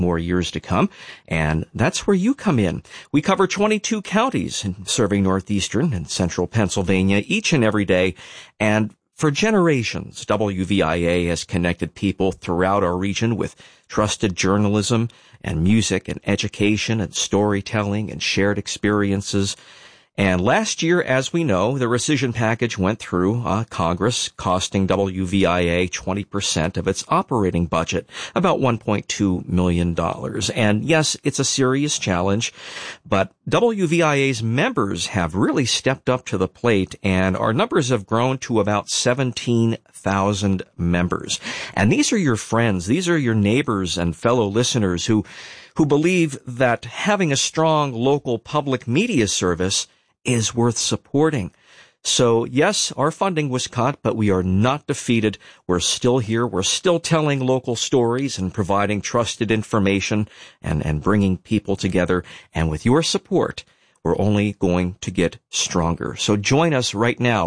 more years to come, and that's where you come in. We cover 22 counties serving northeastern and central Pennsylvania each and every day, and for generations, WVIA has connected people throughout our region with trusted journalism and music and education and storytelling and shared experiences. And last year, as we know, the rescission package went through Congress, costing WVIA 20% of its operating budget, about $1.2 million. And yes, it's a serious challenge, but WVIA's members have really stepped up to the plate, and our numbers have grown to about 17,000 members. And these are your friends, these are your neighbors and fellow listeners who believe that having a strong local public media service is worth supporting. So yes, our funding was cut, but we are not defeated. We're still here. We're still telling local stories and providing trusted information and bringing people together. And with your support, we're only going to get stronger. So join us right now,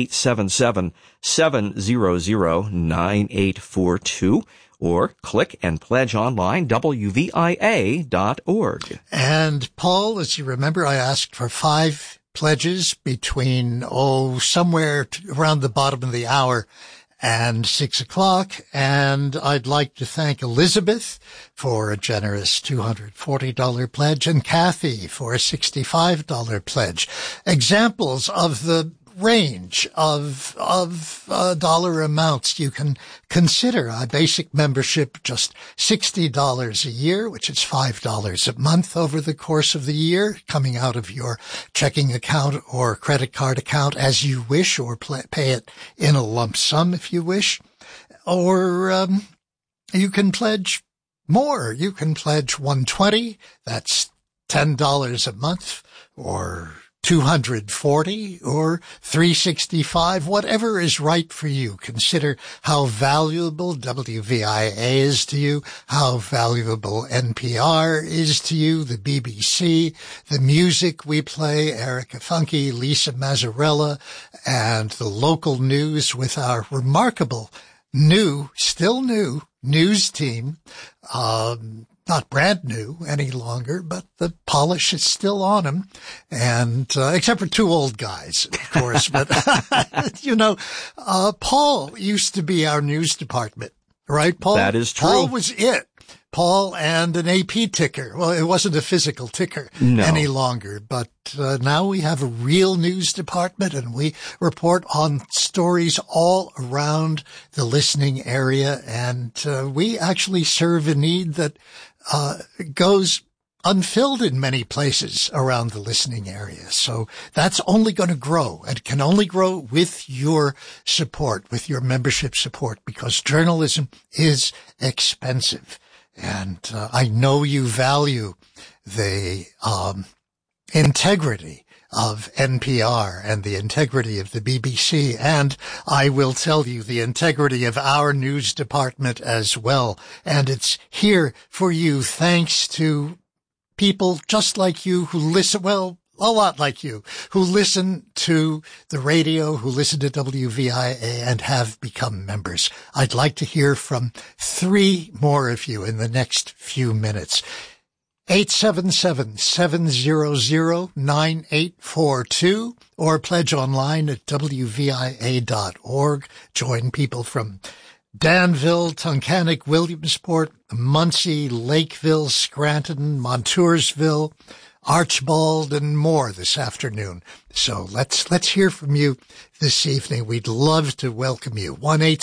1-877-700-9842. Or click and pledge online, WVIA.org. And Paul, as you remember, I asked for 5 pledges between, somewhere around the bottom of the hour and 6 o'clock. And I'd like to thank Elizabeth for a generous $240 pledge and Kathy for a $65 pledge. Examples of the range of dollar amounts you can consider. A basic membership, just $60 a year, which is $5 a month over the course of the year, coming out of your checking account or credit card account as you wish, or pay it in a lump sum if you wish. Or you can pledge more. You can pledge $120. That's $10 a month, or $240 or $365, whatever is right for you. Consider how valuable WVIA is to you, how valuable NPR is to you, the BBC, the music we play, Erica Funke, Lisa Mazzarella, and the local news with our remarkable still new news team. Not brand new any longer, but the polish is still on them. And, except for 2 old guys, of course. But, Paul used to be our news department, right, Paul? That is true. Paul was it. Paul and an AP ticker. Well, it wasn't a physical ticker any longer, but now we have a real news department, and we report on stories all around the listening area, and we actually serve a need that goes unfilled in many places around the listening area. So that's only going to grow, and can only grow with your support, with your membership support, because journalism is expensive. And I know you value the integrity of NPR and the integrity of the BBC, and I will tell you the integrity of our news department as well. And it's here for you thanks to people just like you who listen, a lot like you, who listen to the radio, who listen to WVIA and have become members. I'd like to hear from 3 more of you in the next few minutes. 877-700-9842 or pledge online at WVIA.org. Join people from Danville, Tunkhannock, Williamsport, Muncie, Lakeville, Scranton, Montoursville, Archbald, and more this afternoon. So let's hear from you this evening. We'd love to welcome you.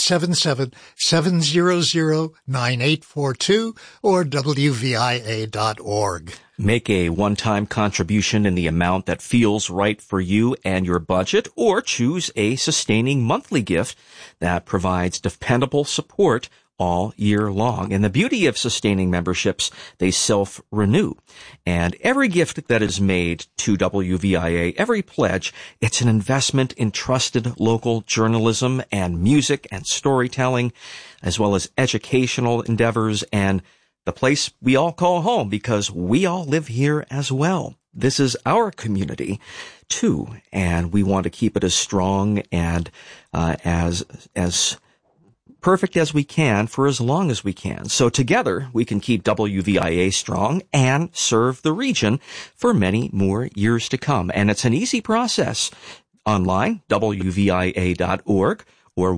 1-877-700-9842 or WVIA.org. Make a one-time contribution in the amount that feels right for you and your budget, or choose a sustaining monthly gift that provides dependable support all year long. And the beauty of sustaining memberships, they self-renew. And every gift that is made to WVIA, every pledge, it's an investment in trusted local journalism and music and storytelling, as well as educational endeavors and the place we all call home, because we all live here as well. This is our community too, and we want to keep it as strong and as perfect as we can for as long as we can. So together, we can keep WVIA strong and serve the region for many more years to come. And it's an easy process. Online, WVIA.org, or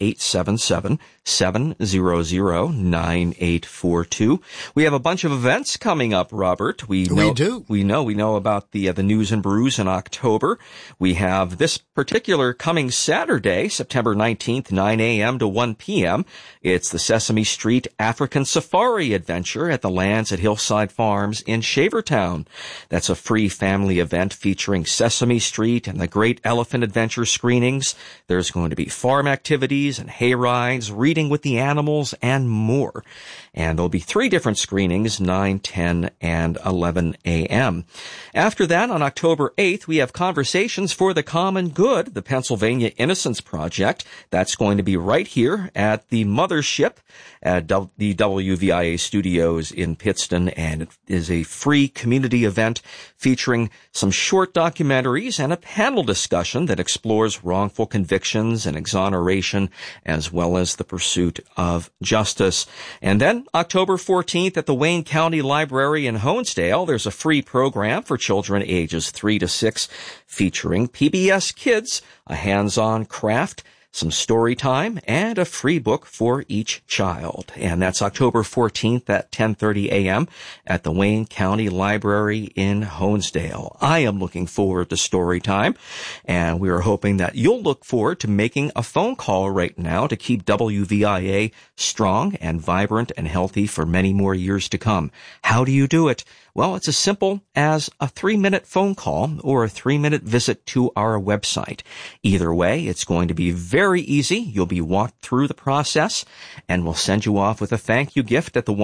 1-877-700-9842. We have a bunch of events coming up, Robert. We know about the news and brews in October. We have this particular coming Saturday, September 19th, 9 a.m. to 1 p.m. It's the Sesame Street African Safari Adventure at the Lands at Hillside Farms in Shavertown. That's a free family event featuring Sesame Street and the Great Elephant Adventure screenings. There's going to be farm activities and hay rides, reading with the animals, and more. And there'll be 3 different screenings, 9, 10, and 11 a.m. After that, on October 8th, we have Conversations for the Common Good, the Pennsylvania Innocence Project. That's going to be right here at the Mothership at the WVIA studios in Pittston, and it is a free community event featuring some short documentaries and a panel discussion that explores wrongful convictions and exoneration, as well as the pursuit of justice. And then October 14th at the Wayne County Library in Honesdale, there's a free program for children ages 3 to 6 featuring PBS Kids, a hands-on craft, some story time, and a free book for each child. And that's October 14th at 10:30 a.m. at the Wayne County Library in Honesdale. I am looking forward to story time, and we are hoping that you'll look forward to making a phone call right now to keep WVIA strong and vibrant and healthy for many more years to come. How do you do it? Well, it's as simple as a 3-minute phone call or a 3-minute visit to our website. Either way, it's going to be very easy. You'll be walked through the process, and we'll send you off with a thank you gift at the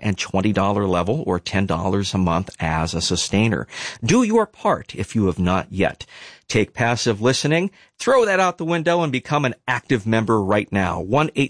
$120 level or $10 a month as a sustainer. Do your part if you have not yet. Take passive listening, throw that out the window, and become an active member right now.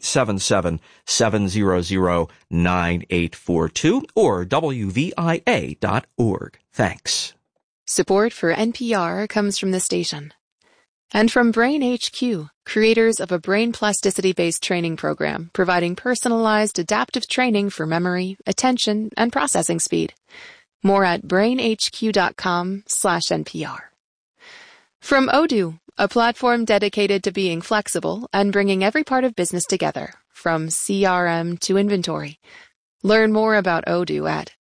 1-877-700-9842 or WVIA.org. Thanks. Support for NPR comes from the station. And from Brain HQ, creators of a brain plasticity-based training program providing personalized adaptive training for memory, attention, and processing speed. More at brainhq.com/NPR. From Odoo, a platform dedicated to being flexible and bringing every part of business together, from CRM to inventory. Learn more about Odoo at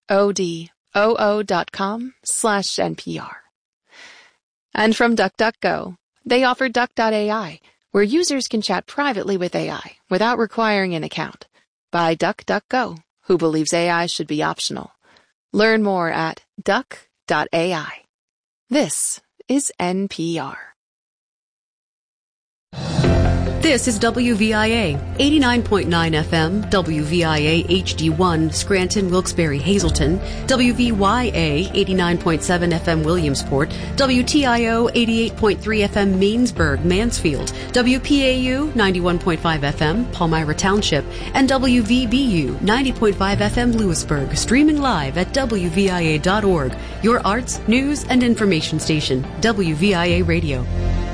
odoo.com/NPR. And from DuckDuckGo, they offer Duck.ai, where users can chat privately with AI without requiring an account. By DuckDuckGo, who believes AI should be optional. Learn more at duck.ai. This is NPR. This is WVIA, 89.9 FM, WVIA HD1, Scranton, Wilkes-Barre, Hazleton, WVYA, 89.7 FM, Williamsport, WTIO, 88.3 FM, Mainsburg, Mansfield, WPAU, 91.5 FM, Palmyra Township, and WVBU, 90.5 FM, Lewisburg, streaming live at WVIA.org, your arts, news, and information station, WVIA Radio.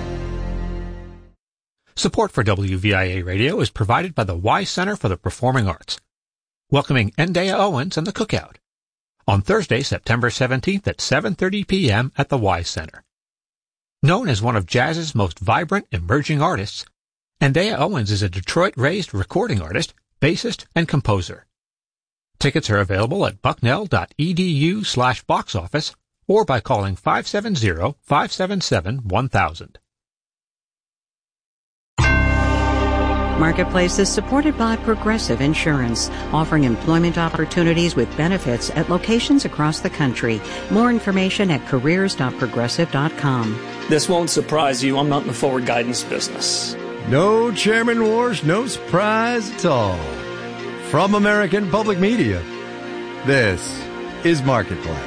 Support for WVIA Radio is provided by the Wise Center for the Performing Arts, welcoming Ndaya Owens and the Cookout on Thursday, September 17th at 7:30 p.m. at the Wise Center. Known as one of jazz's most vibrant emerging artists, Ndaya Owens is a Detroit-raised recording artist, bassist, and composer. Tickets are available at bucknell.edu/box office or by calling 570-577-1000. Marketplace is supported by Progressive Insurance, offering employment opportunities with benefits at locations across the country. More information at careers.progressive.com. This won't surprise you. I'm not in the forward guidance business. No Chairman Wars, no surprise at all. From American Public Media, this is Marketplace.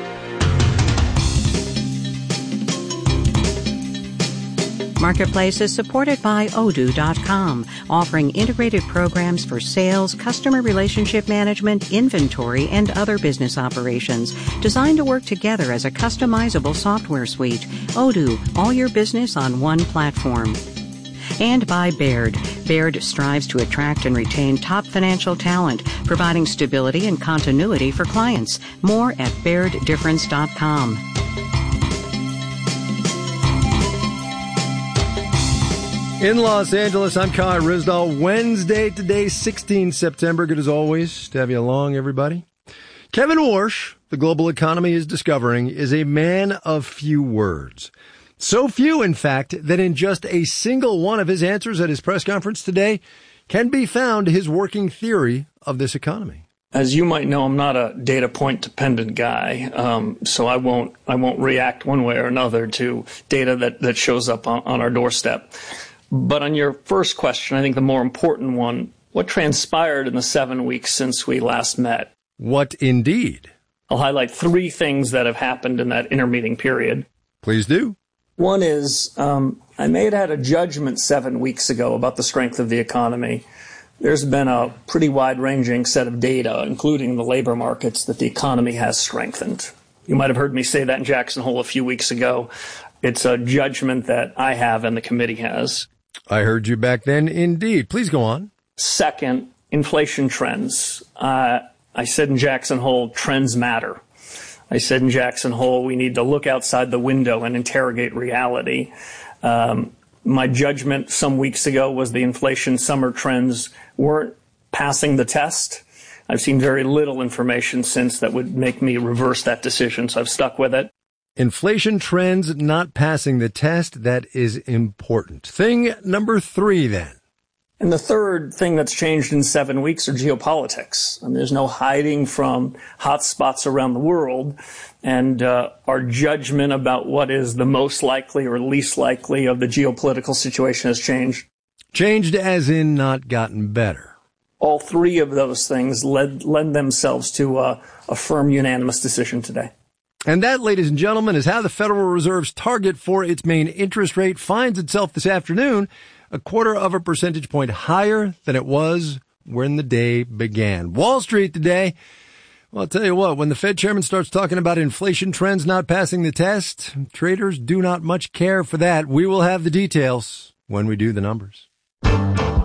Marketplace is supported by Odoo.com, offering integrated programs for sales, customer relationship management, inventory, and other business operations, designed to work together as a customizable software suite. Odoo, all your business on one platform. And by Baird. Baird strives to attract and retain top financial talent, providing stability and continuity for clients. More at BairdDifference.com. In Los Angeles, I'm Kai Ryssdal. Wednesday today, 16 September. Good as always to have you along, everybody. Kevin Warsh, the global economy is discovering, is a man of few words. So few, in fact, that in just a single one of his answers at his press conference today can be found his working theory of this economy. As you might know, I'm not a data point dependent guy, so I won't react one way or another to data that shows up on our doorstep. But on your first question, I think the more important one, what transpired in the 7 weeks since we last met? What indeed? I'll highlight 3 things that have happened in that intermeeting period. Please do. One is, I may have had a judgment 7 weeks ago about the strength of the economy. There's been a pretty wide-ranging set of data, including the labor markets, that the economy has strengthened. You might have heard me say that in Jackson Hole a few weeks ago. It's a judgment that I have and the committee has. I heard you back then, indeed. Please go on. Second, inflation trends. I said in Jackson Hole, trends matter. I said in Jackson Hole, we need to look outside the window and interrogate reality. My judgment some weeks ago was the inflation summer trends weren't passing the test. I've seen very little information since that would make me reverse that decision, so I've stuck with it. Inflation trends not passing the test, that is important. Thing number 3, then. And the third thing that's changed in 7 weeks are geopolitics. I mean, there's no hiding from hot spots around the world, and our judgment about what is the most likely or least likely of the geopolitical situation has changed. Changed as in not gotten better. All 3 of those things lend themselves to a firm unanimous decision today. And that, ladies and gentlemen, is how the Federal Reserve's target for its main interest rate finds itself this afternoon, 0.25 percentage point higher than it was when the day began. Wall Street today, well, I'll tell you what, when the Fed chairman starts talking about inflation trends not passing the test, traders do not much care for that. We will have the details when we do the numbers.